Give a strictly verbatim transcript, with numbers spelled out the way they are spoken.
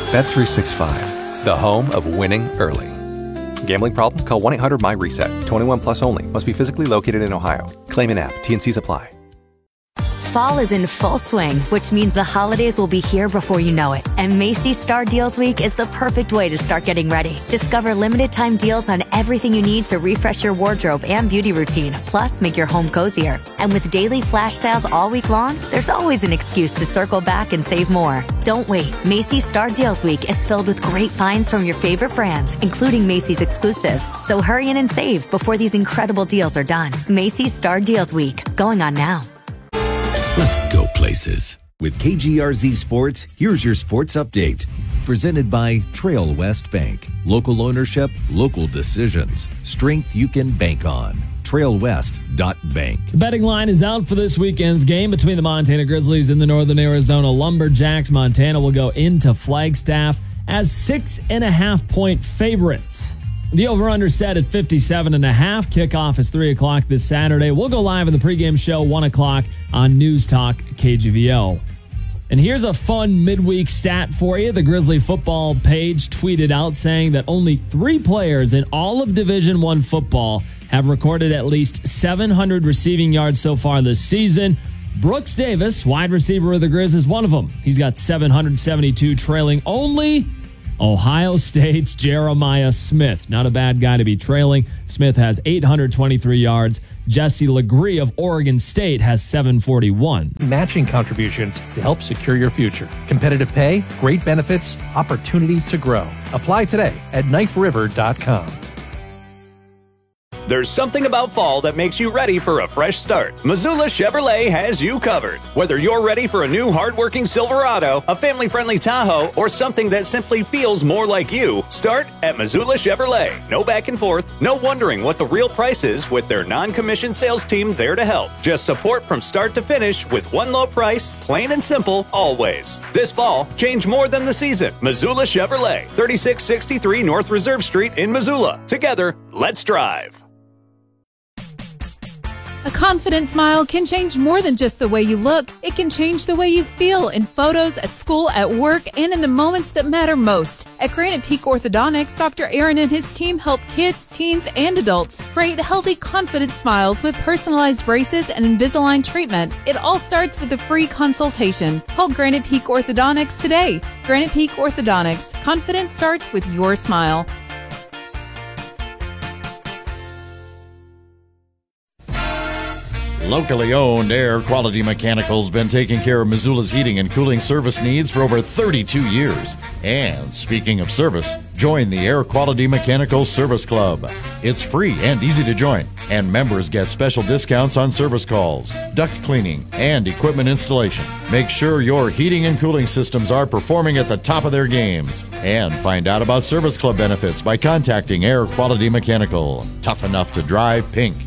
Bet three sixty-five, the home of winning early. Gambling problem? Call one eight hundred my reset. twenty-one plus only. Must be physically located in Ohio. Claim an app. T N Cs apply. Fall is in full swing, which means the holidays will be here before you know it. And Macy's Star Deals Week is the perfect way to start getting ready. Discover limited time deals on everything you need to refresh your wardrobe and beauty routine, plus make your home cozier. And with daily flash sales all week long, there's always an excuse to circle back and save more. Don't wait. Macy's Star Deals Week is filled with great finds from your favorite brands, including Macy's exclusives. So hurry in and save before these incredible deals are done. Macy's Star Deals Week, going on now. Let's go places. With K G R Z Sports, here's your sports update. Presented by Trail West Bank. Local ownership, local decisions. Strength you can bank on. trail west dot bank. The betting line is out for this weekend's game between the Montana Grizzlies and the Northern Arizona Lumberjacks. Montana will go into Flagstaff as six and a half point favorites. The over-under set at fifty-seven and a half. Kickoff is three o'clock this Saturday. We'll go live in the pregame show, one o'clock on News Talk K G V O. And here's a fun midweek stat for you. The Grizzly football page tweeted out saying that only three players in all of Division I football have recorded at least seven hundred receiving yards so far this season. Brooks Davis, wide receiver of the Grizz, is one of them. He's got seven hundred seventy-two, trailing only Ohio State's Jeremiah Smith. Not a bad guy to be trailing. Smith has eight hundred twenty-three yards. Jesse Legree of Oregon State has seven forty-one. Matching contributions to help secure your future. Competitive pay, great benefits, opportunities to grow. Apply today at knife river dot com. There's something about fall that makes you ready for a fresh start. Missoula Chevrolet has you covered. Whether you're ready for a new hardworking Silverado, a family-friendly Tahoe, or something that simply feels more like you, start at Missoula Chevrolet. No back and forth, no wondering what the real price is with their non-commissioned sales team there to help. Just support from start to finish with one low price, plain and simple, always. This fall, change more than the season. Missoula Chevrolet, thirty-six sixty-three North Reserve Street in Missoula. Together, let's drive. A confident smile can change more than just the way you look. It can change the way you feel in photos, at school, at work, and in the moments that matter most. At Granite Peak Orthodontics, Doctor Aaron and his team help kids, teens, and adults create healthy, confident smiles with personalized braces and Invisalign treatment. It all starts with a free consultation. Call Granite Peak Orthodontics today. Granite Peak Orthodontics. Confidence starts with your smile. Locally owned Air Quality Mechanical's been taking care of Missoula's heating and cooling service needs for over thirty-two years. And speaking of service, join the Air Quality Mechanical Service Club. It's free and easy to join, and members get special discounts on service calls, duct cleaning, and equipment installation. Make sure your heating and cooling systems are performing at the top of their games. And find out about Service Club benefits by contacting Air Quality Mechanical. Tough enough to drive pink.